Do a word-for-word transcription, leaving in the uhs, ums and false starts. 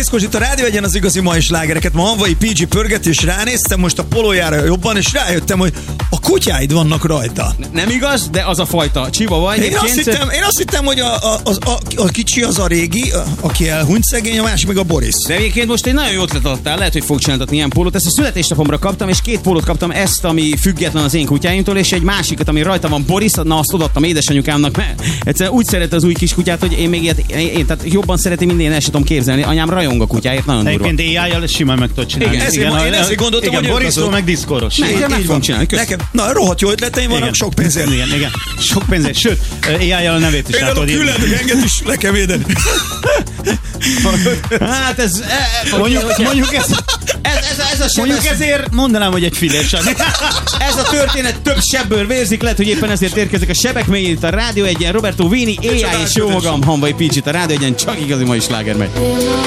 Piszkos, itt a Rádió Egyen az igazi mai slágereket. Ma Hanvai pé gé pörget, és ránéztem most a polójára jobban, és rájöttem, hogy a kutyáid vannak rajta. Nem igaz, de az a fajta csiva vagy. Én azt, hittem, én azt hittem, hogy a, a, a, a, a kicsi az a régi, a, aki elhunyt szegény, a másik meg a Boris. De egyébként most egy nagyon jó ötlet adtál, lehet, hogy fog csináltatni ilyen pólót. Ezt a születésnapomra kaptam, és két pólót kaptam, ezt, ami független az én kutyáimtól, és egy másikat, ami rajta van Boris, na azt odaadtam édesanyukámnak, mert egyszerűen úgy szeret az új kis kutyát, hogy én még ilyet, én, én, tehát jobban szereti, mint én, el sem tudom képzelni. Anyám rajong a kutyáért, nagyon durva. Egyébként á í-jal simán meg tudod csinálni. Igen, igen, én, én ezért gondoltam, igen, hogy Borisról meg Discoros. Nekem meg fogom csinálni, nekem, na, rohadt jó ötleteim vannak, sok pénzért. Igen, igen, sok pénzért. Sőt, á í-jal a nevét is Például a látod. különböző enged is le kell védeni. Hát ez... E, e, mondjuk, okay, mondjuk ez... Ez, ez, ez a Mondjuk ez, ezért mondanám, hogy egy fillér sem. ez a történet több sebből vérzik, lehet, hogy éppen ezért érkezik a sebek mélyét a Rádió Egyen, Roberto Vini, á í és jó magam, Hanvai pé gé, a Rádió Egyen, csak igazi mai sláger megy.